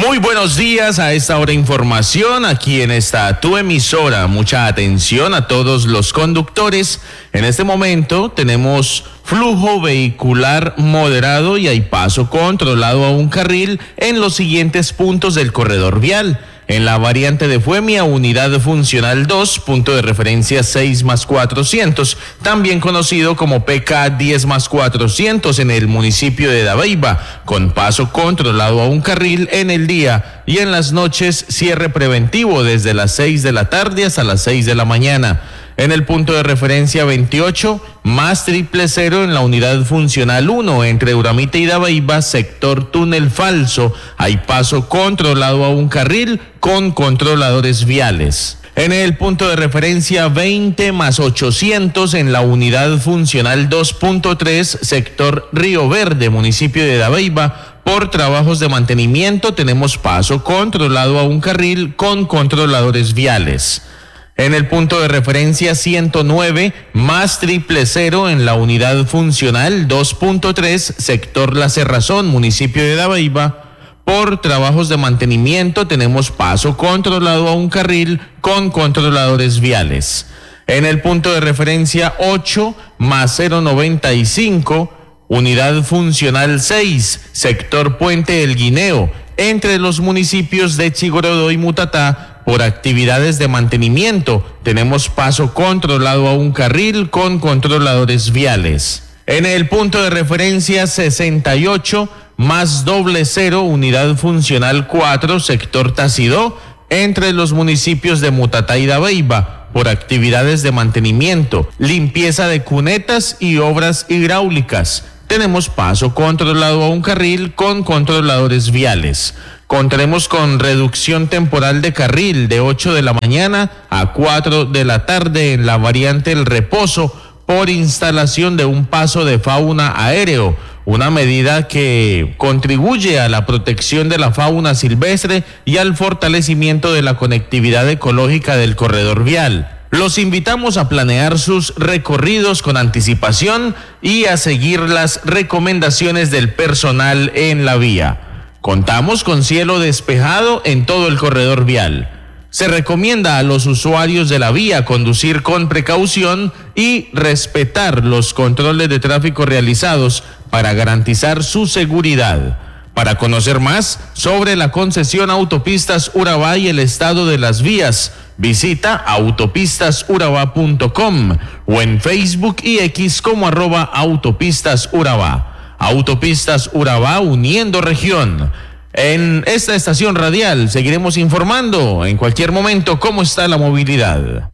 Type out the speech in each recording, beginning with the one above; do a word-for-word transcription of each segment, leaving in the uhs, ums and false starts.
Muy buenos días, a esta hora información aquí en esta tu emisora. Mucha atención a todos los conductores. En este momento tenemos flujo vehicular moderado y hay paso controlado a un carril en los siguientes puntos del corredor vial. En la variante de Fuemia, unidad funcional dos, punto de referencia seis más cuatrocientos, también conocido como P K diez más cuatrocientos en el municipio de Dabeiba, con paso controlado a un carril en el día y en las noches cierre preventivo desde las seis de la tarde hasta las seis de la mañana. En el punto de referencia veintiocho, más triple cero en la unidad funcional uno, entre Uramite y Dabeiba, sector túnel falso, hay paso controlado a un carril con controladores viales. En el punto de referencia veinte más ochocientos en la unidad funcional dos punto tres, sector Río Verde, municipio de Dabeiba, por trabajos de mantenimiento tenemos paso controlado a un carril con controladores viales. En el punto de referencia ciento nueve, más triple cero en la unidad funcional dos punto tres, sector La Cerrazón, municipio de Dabeiba, por trabajos de mantenimiento tenemos paso controlado a un carril con controladores viales. En el punto de referencia ocho, más cero noventa y cinco, unidad funcional seis, sector Puente El Guineo, entre los municipios de Chigorodó y Mutatá, por actividades de mantenimiento tenemos paso controlado a un carril con controladores viales. En el punto de referencia sesenta y ocho, más doble cero, unidad funcional cuatro, sector Tacidó, entre los municipios de Mutatá y Dabeiba, por actividades de mantenimiento, limpieza de cunetas y obras hidráulicas. Tenemos paso controlado a un carril con controladores viales. Contaremos con reducción temporal de carril de ocho de la mañana a cuatro de la tarde en la variante El Reposo por instalación de un paso de fauna aéreo, una medida que contribuye a la protección de la fauna silvestre y al fortalecimiento de la conectividad ecológica del corredor vial. Los invitamos a planear sus recorridos con anticipación y a seguir las recomendaciones del personal en la vía. Contamos con cielo despejado en todo el corredor vial. Se recomienda a los usuarios de la vía conducir con precaución y respetar los controles de tráfico realizados para garantizar su seguridad. Para conocer más sobre la concesión Autopistas Urabá y el estado de las vías, visita autopistas urabá punto com o en Facebook y X como arroba autopistas urabá. Autopistas Urabá, uniendo región. En esta estación radial seguiremos informando en cualquier momento cómo está la movilidad.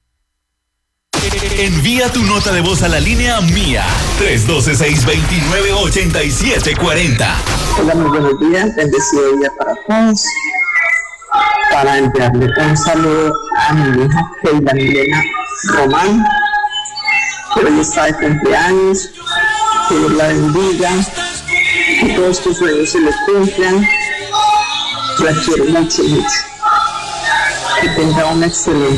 Envía tu nota de voz a la línea mía, tres uno dos, seis dos nueve, ocho siete cuatro cero. Hola, muy buenos días, bendecido día para todos. Para enviarle un saludo a mi hija Keila Milena Román, que hoy está de cumpleaños, que Dios la bendiga, que todos tus sueños se les cumplan. La quiero mucho, mucho. Que tenga un excelente